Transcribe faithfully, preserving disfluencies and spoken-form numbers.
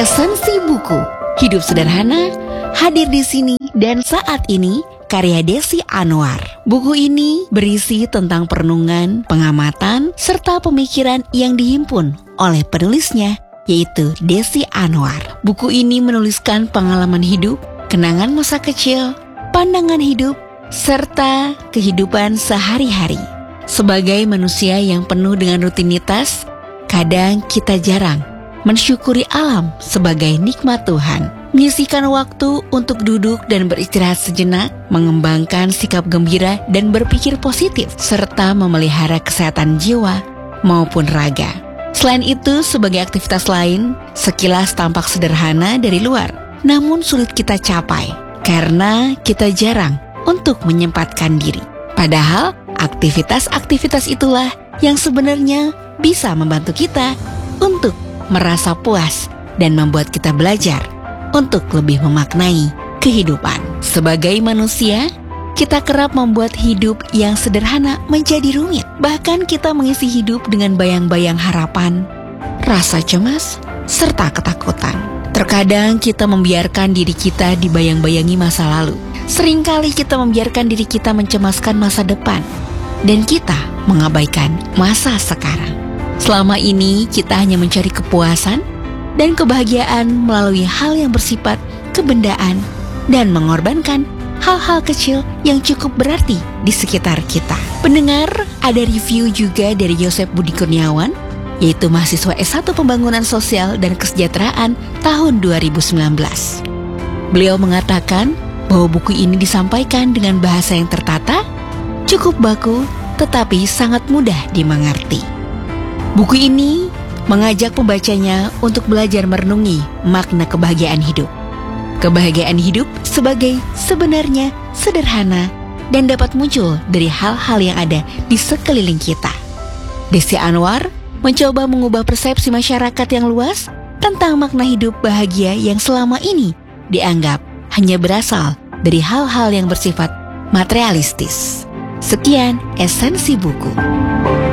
Esensi buku Hidup Sederhana hadir di sini dan saat ini karya Desi Anwar. Buku ini berisi tentang perenungan, pengamatan, serta pemikiran yang dihimpun oleh penulisnya, yaitu Desi Anwar. Buku ini menuliskan pengalaman hidup, kenangan masa kecil, pandangan hidup, serta kehidupan sehari-hari. Sebagai manusia yang penuh dengan rutinitas, kadang kita jarang mensyukuri alam sebagai nikmat Tuhan. Menyisihkan waktu untuk duduk dan beristirahat sejenak, mengembangkan sikap gembira dan berpikir positif, serta memelihara kesehatan jiwa maupun raga. Selain itu, sebagai aktivitas lain, sekilas tampak sederhana dari luar, namun sulit kita capai karena kita jarang untuk menyempatkan diri. Padahal, aktivitas-aktivitas itulah yang sebenarnya bisa membantu kita untuk merasa puas dan membuat kita belajar untuk lebih memaknai kehidupan. Sebagai manusia, kita kerap membuat hidup yang sederhana menjadi rumit. Bahkan kita mengisi hidup dengan bayang-bayang harapan, rasa cemas, serta ketakutan. Terkadang kita membiarkan diri kita dibayang-bayangi masa lalu. Seringkali kita membiarkan diri kita mencemaskan masa depan, dan kita mengabaikan masa sekarang. Selama ini kita hanya mencari kepuasan dan kebahagiaan melalui hal yang bersifat kebendaan dan mengorbankan hal-hal kecil yang cukup berarti di sekitar kita. Pendengar, ada review juga dari Yosef Budi Kurniawan, yaitu mahasiswa S satu Pembangunan Sosial dan Kesejahteraan tahun dua ribu sembilan belas. Beliau mengatakan bahwa buku ini disampaikan dengan bahasa yang tertata, cukup baku, tetapi sangat mudah dimengerti. Buku ini mengajak pembacanya untuk belajar merenungi makna kebahagiaan hidup. Kebahagiaan hidup sebagai sebenarnya sederhana dan dapat muncul dari hal-hal yang ada di sekeliling kita. Desi Anwar mencoba mengubah persepsi masyarakat yang luas tentang makna hidup bahagia yang selama ini dianggap hanya berasal dari hal-hal yang bersifat materialistis. Sekian esensi buku.